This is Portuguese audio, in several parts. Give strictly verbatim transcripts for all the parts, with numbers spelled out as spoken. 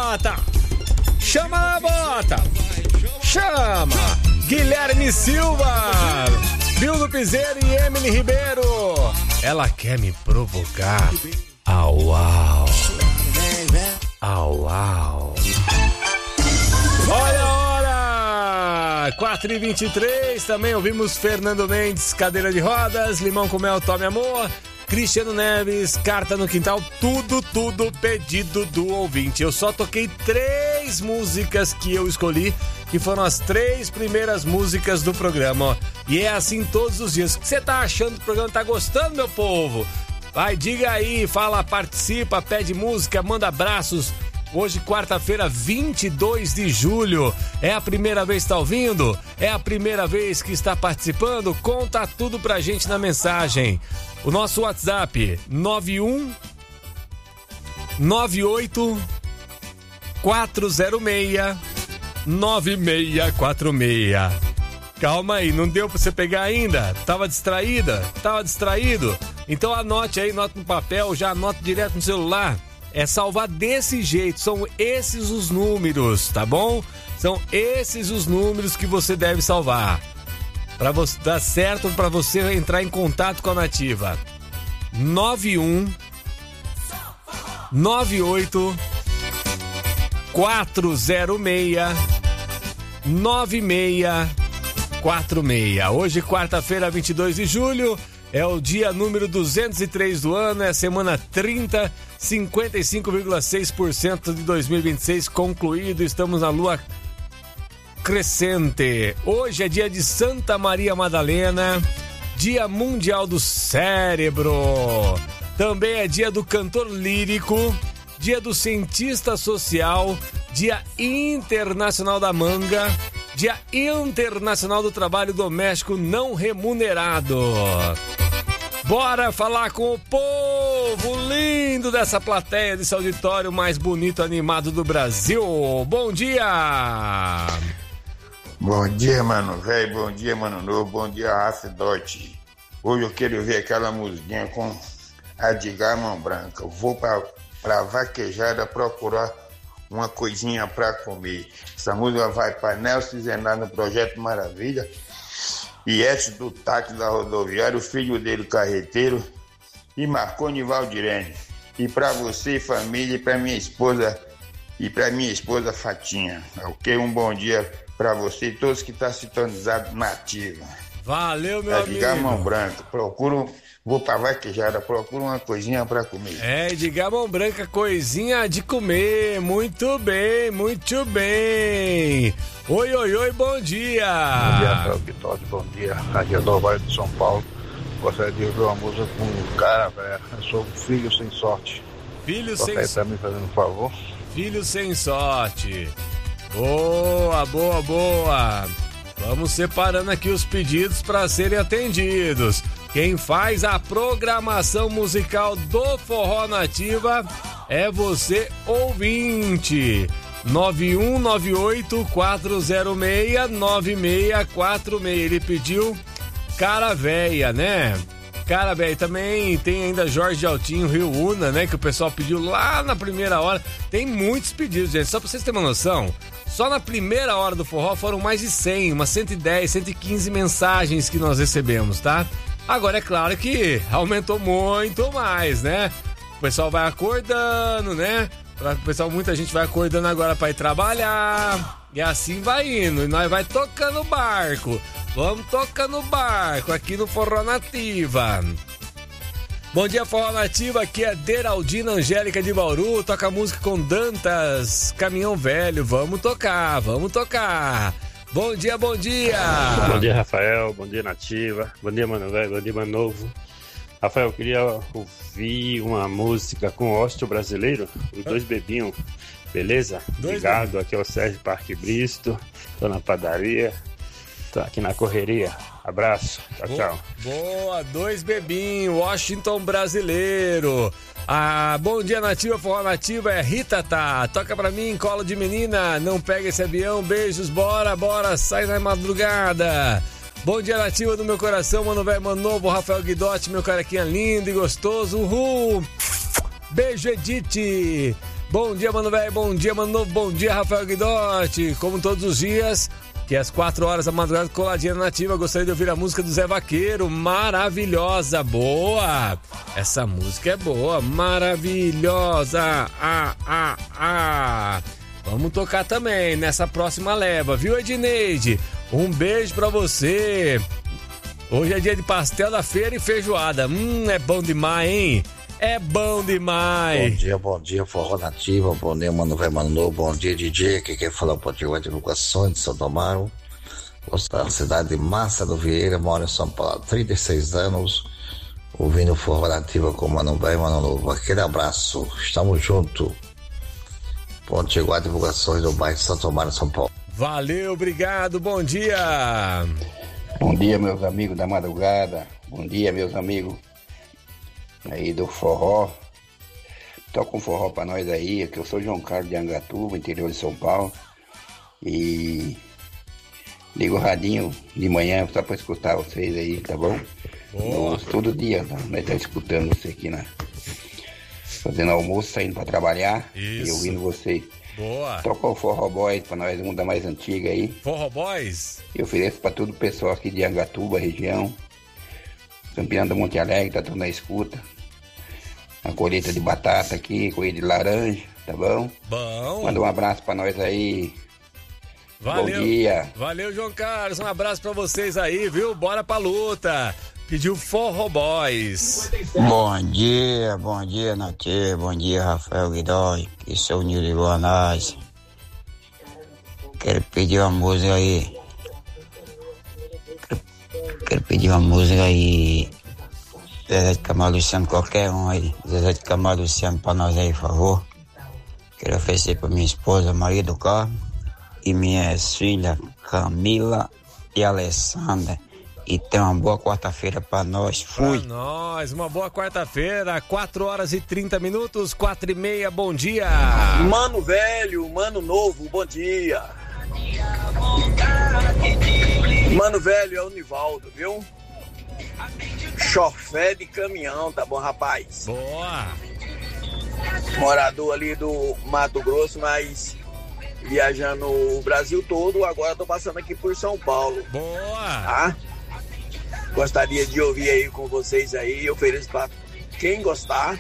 bota! Chama a bota! Chama! Guilherme Silva, Bildo Piseiro e Emily Ribeiro. Ela quer me provocar. Au, au. Au, au. Olha a hora! quatro e vinte e três. Também ouvimos Fernando Mendes, Cadeira de Rodas, Limão com Mel, Tome Amor. Cristiano Neves, Carta no Quintal, tudo, tudo pedido do ouvinte. Eu só toquei três músicas que eu escolhi, que foram as três primeiras músicas do programa, ó. E é assim todos os dias. O que você tá achando do programa? Tá gostando, meu povo? Vai, diga aí, fala, participa, pede música, manda abraços. Hoje, quarta-feira, vinte e dois de julho. É a primeira vez que está ouvindo? É a primeira vez que está participando? Conta tudo pra gente na mensagem. O nosso WhatsApp, nove um nove oito quatro zero seis nove seis quatro seis. Calma aí, não deu pra você pegar ainda? Tava distraída? Tava distraído? Então anote aí, anota no papel, já anota direto no celular. É salvar desse jeito, são esses os números, tá bom? São esses os números que você deve salvar. Para você dar certo, para você entrar em contato com a Nativa. nove um nove oito quatro zero seis nove seis quatro seis. Hoje, quarta-feira, vinte e dois de julho, é o dia número duzentos e três do ano, é a semana trinta, cinquenta e cinco vírgula seis por cento de dois mil e vinte e seis concluído. Estamos na lua crescente. Hoje é dia de Santa Maria Madalena, dia mundial do cérebro. Também é dia do cantor lírico, dia do cientista social, dia internacional da manga, dia internacional do trabalho doméstico não remunerado. Bora falar com o povo lindo dessa plateia, desse auditório mais bonito, animado do Brasil. Bom dia! Bom dia, mano velho, bom dia, mano novo, bom dia, Rafa Dot. Hoje eu quero ver aquela musiquinha com a Edgar Mão Branca. Eu vou pra, pra vaquejada procurar uma coisinha pra comer. Essa música vai pra Nelson Zenar no Projeto Maravilha. E esse do táxi da rodoviária, o filho dele, carreteiro, e Marconi Valdirene. E pra você, família, e pra minha esposa, e pra minha esposa Fatinha. Ok? Um bom dia pra você e todos que estão sintonizados na Ativa. Valeu, meu é amigo. Edgar Mão Branca, procuro, vou pra vaquejada, procuro uma coisinha pra comer. É, Edgar Mão Branca, coisinha de comer. Muito bem, muito bem. Oi, oi, oi, bom dia. Bom dia, Rafael Vitório, bom dia. Aqui é do Vale de São Paulo. Gostaria de ouvir uma música com um cara, velho. Eu sou um filho sem sorte. Filho sem sorte. Tá me fazendo um favor. Filho sem sorte. Boa, boa, boa. Vamos separando aqui os pedidos para serem atendidos. Quem faz a programação musical do Forró Nativa é você, ouvinte. nove um nove oito quatro zero seis nove seis quatro seis. Ele pediu Cara Véia, né? Cara Véia. Também tem ainda Jorge Altinho, Rio Una, né? Que o pessoal pediu lá na primeira hora. Tem muitos pedidos, gente. Só pra vocês terem uma noção, só na primeira hora do forró foram mais de cem, umas cento e dez, cento e quinze mensagens que nós recebemos, tá? Agora é claro que aumentou muito mais, né? O pessoal vai acordando, né? O pessoal, muita gente vai acordando agora para ir trabalhar. E assim vai indo. E nós vai tocando o barco. Vamos tocando o barco aqui no Forró Nativa. Bom dia, Forró Nativa. Aqui é Deraldina Angélica de Bauru. Toca música com Dantas, Caminhão Velho. Vamos tocar, vamos tocar. Bom dia, bom dia. Bom dia, Rafael. Bom dia, Nativa. Bom dia, Mano Velho. Bom dia, Mano Novo. Rafael, eu queria ouvir uma música com Ósteo Brasileiro, os Dois Bebinhos, beleza? Dois Obrigado, bebinhos. Aqui é o Sérgio Parque Bristo, tô na padaria, tô aqui na correria. Abraço, tchau, Boa, tchau. Boa, Dois Bebinhos, Washington Brasileiro. Ah, bom dia, Nativa, Forró Nativa, é Rita Tá. Toca pra mim, Colo de Menina, não pega esse avião, beijos, bora, bora, sai na madrugada. Bom dia, Nativa do meu coração, Mano Velho, Mano Novo, Rafael Guidotti, meu carequinha lindo e gostoso, uhul! Beijo, Edith! Bom dia, mano velho, bom dia, mano novo, bom dia, Rafael Guidotti. Como todos os dias, que às quatro horas da madrugada, coladinha na Nativa, gostaria de ouvir a música do Zé Vaqueiro, maravilhosa, boa. Essa música é boa, maravilhosa, ah, ah, ah. Vamos tocar também nessa próxima leva, viu, Edneide? Um beijo pra você. Hoje é dia de pastel da feira e feijoada. Hum, é bom demais, hein? É bom demais. Bom dia, bom dia, Forró Nativa. Bom dia, mano velho, mano novo. Bom dia, D J. Aqui quem fala é o Potiguar de Divulgações de Santo Amaro. Gosto da cidade de Massa do Vieira. Moro em São Paulo há trinta e seis anos. Ouvindo Forró Nativa com mano velho, mano novo. Aquele abraço. Estamos juntos. Potiguar Divulgações do bairro de Santo Amaro, São Paulo. Valeu, obrigado. Bom dia. Bom dia, meus amigos da madrugada. Bom dia, meus amigos aí do forró. Toca um forró pra nós aí, que eu sou João Carlos de Angatuba, interior de São Paulo. E ligo o radinho de manhã só pra escutar vocês aí, tá bom? Boa. Nós, todo dia, tá? Nós tá escutando você aqui, né? Fazendo almoço, saindo pra trabalhar. Isso. E ouvindo vocês. Boa. Toca o Forró Boys pra nós, uma da mais antiga aí. Forró Boys? Eu ofereço pra todo o pessoal aqui de Angatuba, região. Campeão da Monte Alegre, tá tudo na escuta. Uma colheita de batata aqui, colheita de laranja, tá bom? Bom. Manda um abraço pra nós aí. Valeu. Bom dia. Valeu, João Carlos. Um abraço pra vocês aí, viu? Bora pra luta. Pediu Forró Boys. Bom dia, bom dia, Natia. Bom dia, Rafael Guidói. Que sou o Nil de Luanás. Quero pedir uma música aí. Quero pedir uma música aí. Zezé de Camargo Luciano, qualquer um aí. Zezé de Camargo Luciano pra nós aí, por favor. Quero oferecer pra minha esposa, Maria do Carmo, e minhas filhas, Camila e Alessandra. E tem uma boa quarta-feira pra nós. Fui. Pra nós, uma boa quarta-feira, quatro horas e trinta minutos, quatro e meia, bom dia. Mano velho, mano novo, bom dia. Mano velho é o Nivaldo, viu? Chofé de caminhão, tá bom, rapaz? Boa. Morador ali do Mato Grosso, mas viajando o Brasil todo, agora tô passando aqui por São Paulo. Boa. Tá? Gostaria de ouvir aí com vocês aí, eu ofereço pra quem gostar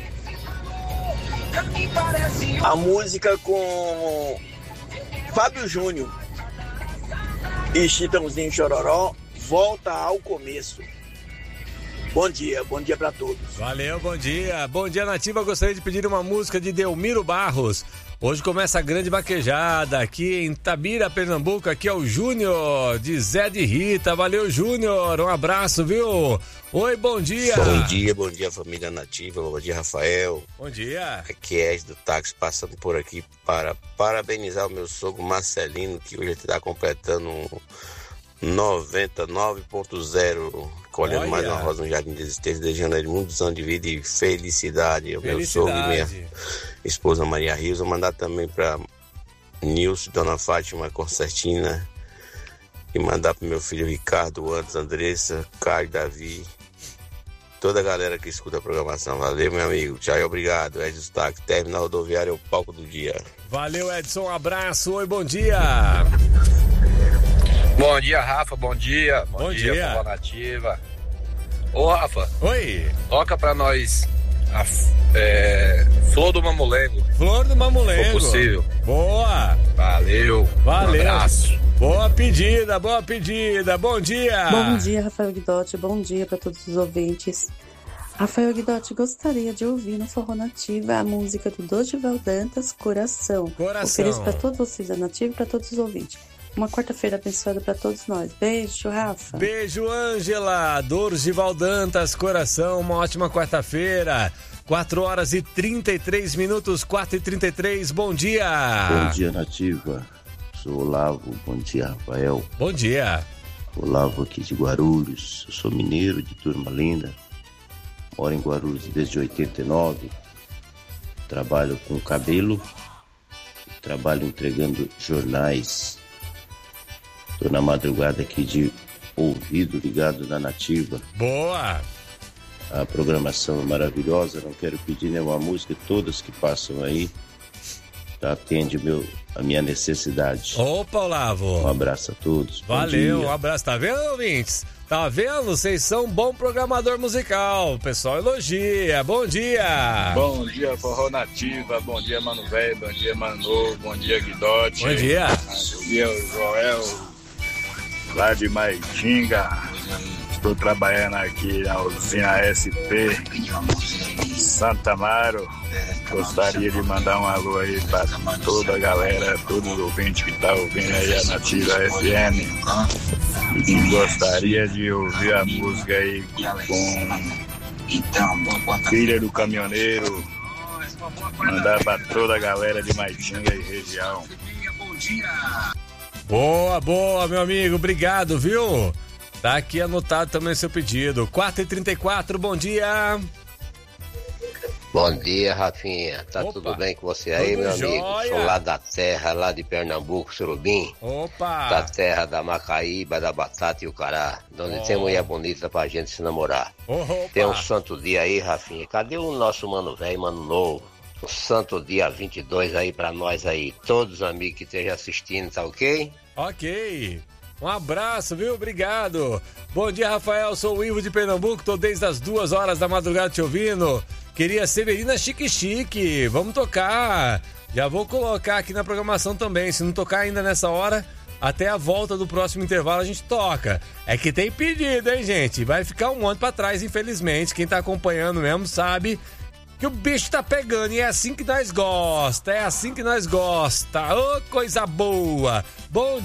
a música com Fábio Júnior e Chitãozinho Chororó, Volta ao Começo. Bom dia, bom dia pra todos. Valeu, bom dia. Bom dia, Nativa. Gostaria de pedir uma música de Delmiro Barros. Hoje começa a grande vaquejada aqui em Tabira, Pernambuco. Aqui é o Júnior, de Zé de Rita. Valeu, Júnior. Um abraço, viu? Oi, bom dia. Bom dia, bom dia, família Nativa. Bom dia, Rafael. Bom dia. Aqui é do táxi, passando por aqui para parabenizar o meu sogro Marcelino, que hoje está completando noventa e nove ponto zero, colhendo Olha. mais uma rosa no Jardim das Estrelas, desejando ele muitos anos de vida e felicidade. O meu sogro e minha esposa Maria Rilza. Mandar também para Nilson, Dona Fátima Concertina, e mandar para meu filho Ricardo, Antes, Andressa, Caio, Davi, toda a galera que escuta a programação. Valeu, meu amigo. Tchau e obrigado. Edson Stack, terminal rodoviário, é o palco do dia. Valeu, Edson. Um abraço. Oi, bom dia. Bom dia, Rafa, bom dia. Bom, bom dia, dia. Forró Nativa. Ô, Rafa. Oi. Toca pra nós a é, Flor do Mamulengo. Flor do Mamulengo. Se for possível. Boa. Valeu. Valeu. Um abraço. Boa pedida, boa pedida. Bom dia. Bom dia, Rafael Guidotti. Bom dia para todos os ouvintes. Rafael Guidotti, gostaria de ouvir no Forró Nativa a música do Dorival Dantas, Coração. Coração. Ofereço para todos vocês da Nativa e para todos os ouvintes. Uma quarta-feira abençoada para todos nós. Beijo, Rafa. Beijo, Ângela. Dorival Dantas, Coração. Uma ótima quarta-feira. quatro horas e trinta e três minutos, quatro e trinta e três. Bom dia. Bom dia, Nativa. Sou Olavo. Bom dia, Rafael. Bom dia. Olavo aqui de Guarulhos. Eu sou mineiro de Turma Linda. Moro em Guarulhos desde oitenta e nove. Trabalho com cabelo. Trabalho entregando jornais. Estou na madrugada aqui de ouvido ligado na Nativa. Boa! A programação é maravilhosa. Não quero pedir nenhuma música. Todas que passam aí atende meu, a minha necessidade. Opa, Olavo. Um abraço a todos. Valeu, um abraço. Tá vendo, ouvintes? Tá vendo? Vocês são um bom programador musical. O pessoal elogia. Bom dia. Bom dia, Forró Nativa. Bom dia, Mano Velho. Bom dia, Mano Novo. Bom dia, Guidote. Bom dia. Bom dia, Joel. Lá de Maitinga. Estou trabalhando aqui na usina S P Santa Amaro. Gostaria de mandar um alô aí para toda a galera, todos os ouvintes que estão tá ouvindo aí a Nativa F M. E gostaria de ouvir a música aí com Filha do Caminhoneiro. Mandar para toda a galera de Maitinga e região. Boa, boa, meu amigo. Obrigado, viu? Tá aqui anotado também o seu pedido. quatro e trinta e quatro, bom dia. Bom dia, Rafinha. Tá Opa. Tudo bem com você aí, tudo meu amigo? Jóia. Sou lá da terra, lá de Pernambuco, Surubim. Opa! Da terra da Macaíba, da batata e o cará. Onde oh. tem mulher bonita pra gente se namorar. Opa. Tem um santo dia aí, Rafinha. Cadê o nosso mano velho, mano novo? O santo dia vinte e dois aí pra nós aí. Todos os amigos que estejam assistindo, tá ok? Ok. Um abraço, viu? Obrigado. Bom dia, Rafael. Sou o Ivo de Pernambuco. Tô desde as duas horas da madrugada te ouvindo. Queria Severina Chique Chique. Vamos tocar. Já vou colocar aqui na programação também. Se não tocar ainda nessa hora, até a volta do próximo intervalo a gente toca. É que tem pedido, hein, gente? Vai ficar um monte pra trás, infelizmente. Quem tá acompanhando mesmo sabe que o bicho tá pegando e é assim que nós gosta, é assim que nós gosta. Ô, oh, coisa boa. Bom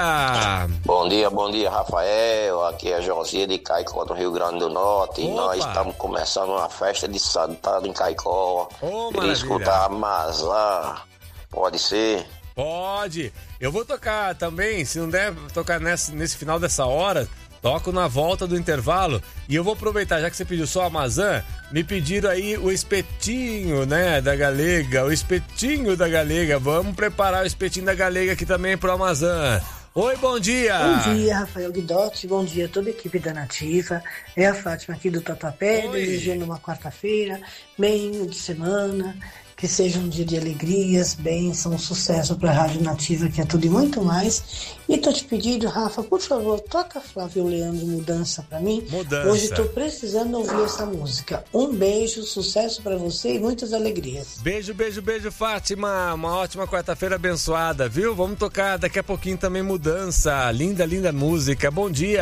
dia. Bom dia, bom dia, Rafael. Aqui é Josia de Caicó, do Rio Grande do Norte. Opa. E nós estamos começando uma festa de santado em Caicó. Oh, queria escutar a Mazá. Pode ser? Pode. Eu vou tocar também, se não der tocar nesse, nesse final dessa hora, toco na volta do intervalo. E eu vou aproveitar, já que você pediu só a Mazã, me pediram aí o espetinho, né, da Galega, o espetinho da Galega. Vamos preparar o espetinho da Galega aqui também pro Amazã. Oi, bom dia! Bom dia, Rafael Guidotti, bom dia a toda a equipe da Nativa. É a Fátima aqui do Tatuapé, desejando uma quarta-feira, meio de semana, que seja um dia de alegrias, bênção, sucesso para a Rádio Nativa, que é tudo e muito mais. E tô te pedindo, Rafa, por favor, toca Flávio Leandro Mudança para mim. Mudança. Hoje tô precisando ouvir essa música. Um beijo, sucesso para você e muitas alegrias. Beijo, beijo, beijo, Fátima. Uma ótima quarta-feira abençoada, viu? Vamos tocar daqui a pouquinho também Mudança. Linda, linda música. Bom dia.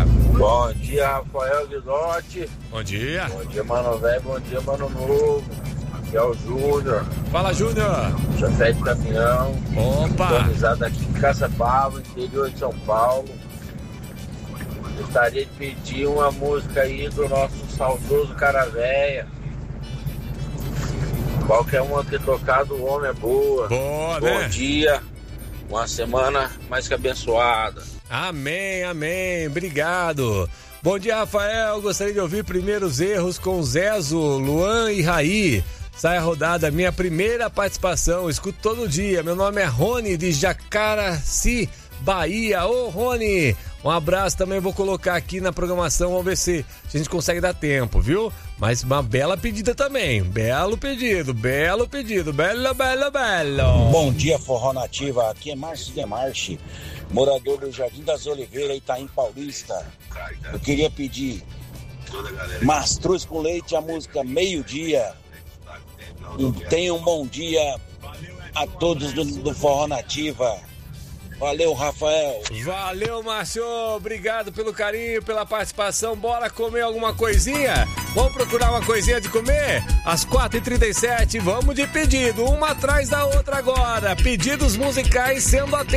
Bom dia, Rafael Guidotti. Bom dia. Bom dia, Mano Velho. Bom dia, Mano Novo. Aqui é o Júnior. Fala, Júnior. Chofé de caminhão. Opa. Organizado aqui em Caçapava, interior de São Paulo. Gostaria de pedir uma música aí do nosso saudoso Cara Véia. Qualquer uma que tocar do homem é boa. Boa, Bom né? Bom dia. Uma semana mais que abençoada. Amém, amém. Obrigado. Bom dia, Rafael. Gostaria de ouvir Primeiros Erros com Zezo, Luan e Raí. Sai a rodada, minha primeira participação. Escuto todo dia. Meu nome é Rony, de Jacaraci, Bahia. Ô, Rony, um abraço também. Vou colocar aqui na programação. Vamos ver se a gente consegue dar tempo, viu? Mas uma bela pedida também. Belo pedido, belo pedido. Belo, belo, belo. Bom dia, Forró Nativa. Aqui é Márcio Demarche, morador do Jardim das Oliveiras, Itaim Paulista. Eu queria pedir Mastruz com Leite, a música Meio-Dia. Tenha um bom dia a todos do, do Forró Nativa. Valeu, Rafael. Valeu, Márcio. Obrigado pelo carinho, pela participação. Bora comer alguma coisinha? Vamos procurar uma coisinha de comer? Às quatro e trinta e sete, vamos de pedido. Uma atrás da outra agora. Pedidos musicais sendo atendidos.